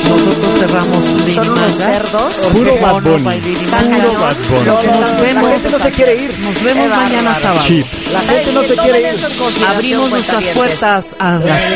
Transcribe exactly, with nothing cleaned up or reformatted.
Nosotros cerramos. Son unos cerdos. Puro Bad Bunny. Puro Bad Bunny. Nos vemos. La gente no se quiere ir. Nos vemos mañana sábado. Chip. La gente no se quiere ir. Abrimos nuestras puertas a las